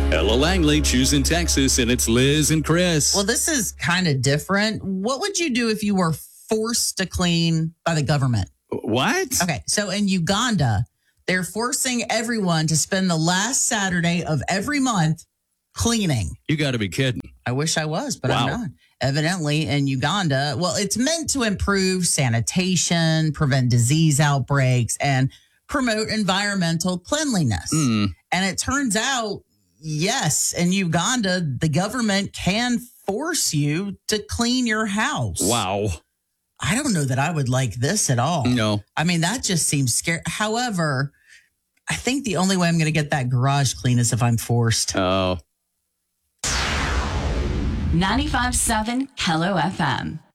Ella Langley choosing Texas, and it's Liz and Chris. Well, this is kind of different. What would you do if you were forced to clean by the government? What? Okay, so in Uganda, they're forcing everyone to spend the last Saturday of every month cleaning. You got to be kidding. I wish I was, but Wow. I'm not. Evidently, in Uganda, well, it's meant to improve sanitation, prevent disease outbreaks, and promote environmental cleanliness. And it turns out, yes, in Uganda, the government can force you to clean your house. Wow. I don't know that I would like this at all. No. I mean, that just seems scary. However, I think the only way I'm going to get that garage clean is if I'm forced. Oh. 95.7 Hello FM.